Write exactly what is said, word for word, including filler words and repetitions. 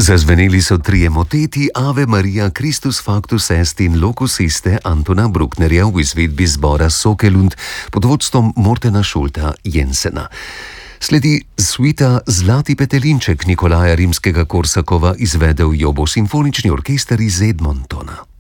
Zazveneli so trije moteti Ave Maria Christus Factus Est in Locus Iste Antona Brucknerja v izvedbi zbora Sokelund pod vodstvom Mortena Schulta Jensena. Sledi suita Zlati petelinček Nikolaja Rimskega-Korsakova, izvedel jo bo simfonični orkester iz Edmontona.